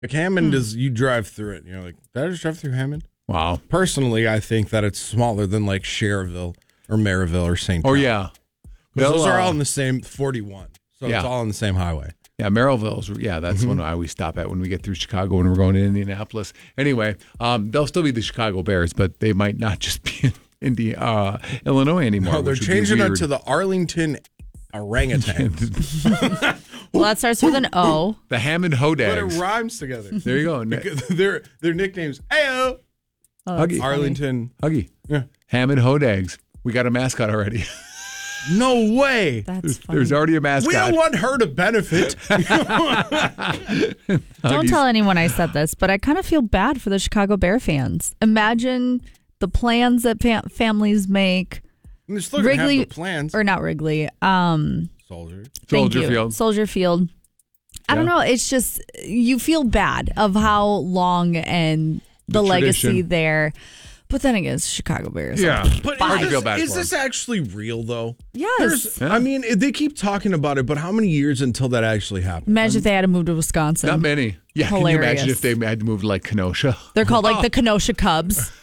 Like Hammond is, you drive through it and you're like, did I just drive through Hammond? Wow. Personally, I think that it's smaller than like Cherville or Maryville or St. Oh, yeah. Those are all in the same 41. So it's all on the same highway. Yeah, Merrillville's, that's one I always stop at when we get through Chicago when we're going to Indianapolis. Anyway, they'll still be the Chicago Bears, but they might not just be in Illinois anymore. No, they're changing it to the Arlington Orangutans. Well, that starts with an O. The Hammond Hodags. But it rhymes together. There you go. Their nicknames, Ayo. Huggy. Arlington. Huggy. Yeah. Hammond Hodags. We got a mascot already. No way. That's funny. There's already a mascot. We don't want her to benefit. Don't tell anyone I said this, but I kind of feel bad for the Chicago Bear fans. Imagine the plans that families make. They're still going to have the plans. Or not Wrigley. Soldier Field. Soldier Field. I don't know. It's just, you feel bad of how long and the legacy there. But then again, it's Chicago Bears. Yeah. But is this actually real, though? Yes. I mean, they keep talking about it, but how many years until that actually happened? Imagine if they had to move to Wisconsin. Not many. Yeah, Hilarious. Can you imagine if they had to move to like Kenosha? They're called like the Kenosha Cubs.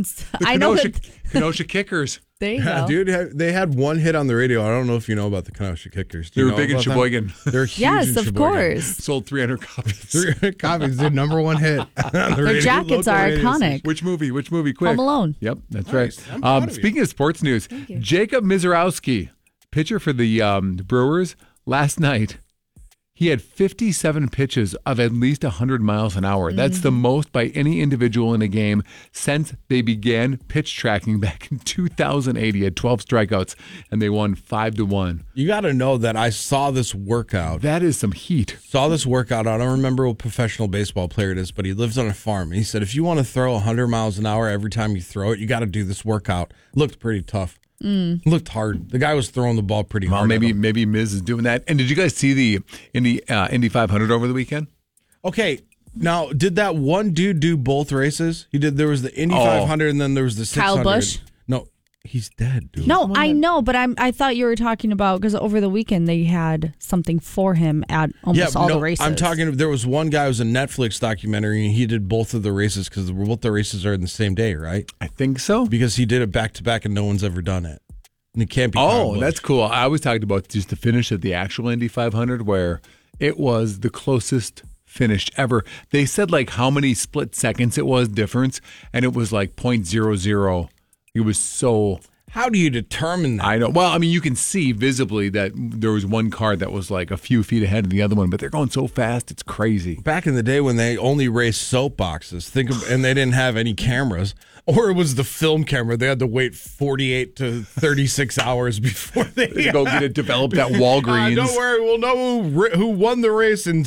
I know that. Kenosha Kickers. There you go. Dude, they had one hit on the radio. I don't know if you know about the Kenosha Kickers. They were big in Sheboygan. They're huge Yes, in of Sheboygan. course. Sold 300 copies. 300 copies. Their number one hit. Their jackets are iconic. Which movie? Quick. Home Alone. Yep, that's Nice. right. Speaking of sports news, Jacob Mizorowski, pitcher for the Brewers, last night, he had 57 pitches of at least 100 miles an hour. That's the most by any individual in a game since they began pitch tracking back in 2008. He had 12 strikeouts, and they won 5-1. You got to know that I saw this workout. That is some heat. I don't remember what professional baseball player it is, but he lives on a farm. He said, if you want to throw 100 miles an hour every time you throw it, you got to do this workout. Looked pretty tough. Looked hard. The guy was throwing the ball pretty hard. Maybe Miz is doing that. And did you guys see the Indy 500 over the weekend? Okay. Now, did that one dude do both races? He did. There was the Indy 500 and then there was the 600. Kyle Busch? No, he's dead, dude. No, I know, but I thought you were talking about, because over the weekend they had something for him at almost all the races. I'm talking, there was one guy who was a Netflix documentary and he did both of the races because both the races are in the same day, right? I think so. Because he did it back to back and no one's ever done it. And it can't be Kyle Busch. That's cool. I was talking about just the finish of the actual Indy 500 where it was the closest finish ever. They said like how many split seconds it was difference, and it was like 0.00. It was so... How do you determine that? I know. Well, I mean, you can see visibly that there was one car that was like a few feet ahead of the other one, but they're going so fast, it's crazy. Back in the day when they only raced soap boxes, and they didn't have any cameras, or it was the film camera, they had to wait 48 to 36 hours before they go get it developed at Walgreens. Don't worry, we'll know who won the race in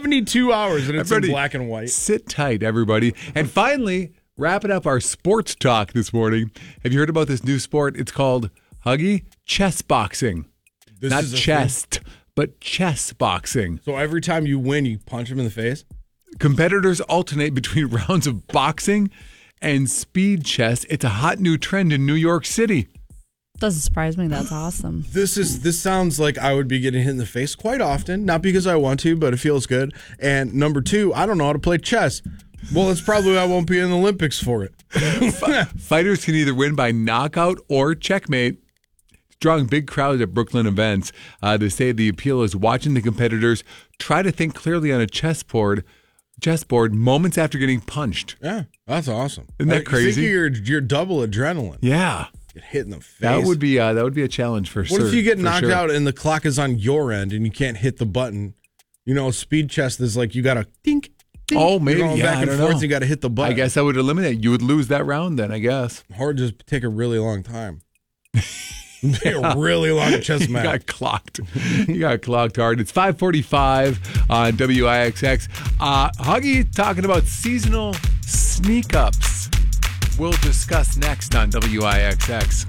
72 hours, and it's in black and white. Sit tight, everybody. And finally, wrapping up our sports talk this morning. Have you heard about this new sport? It's called, Huggy, chess boxing. Not chest, but chess boxing. So every time you win, you punch him in the face? Competitors alternate between rounds of boxing and speed chess. It's a hot new trend in New York City. Doesn't surprise me. That's awesome. This sounds like I would be getting hit in the face quite often. Not because I want to, but it feels good. And number two, I don't know how to play chess. Well, it's probably I won't be in the Olympics for it. Fighters can either win by knockout or checkmate. Drawing big crowds at Brooklyn events. They say the appeal is watching the competitors try to think clearly on a chessboard moments after getting punched. Yeah, that's awesome. Isn't that crazy? You're double adrenaline. Yeah. Get hit in the face. That would be a challenge for sure. What if you get knocked out and the clock is on your end and you can't hit the button? You know, speed chess is like you got to think. Oh, maybe. You're going yeah, back and forth, you got to hit the button. I guess I would eliminate. You would lose that round then, I guess. Or just take a really long time. A really long chess match. You got clocked hard. It's 5:45 on WIXX. Huggy talking about seasonal sneak ups. We'll discuss next on WIXX.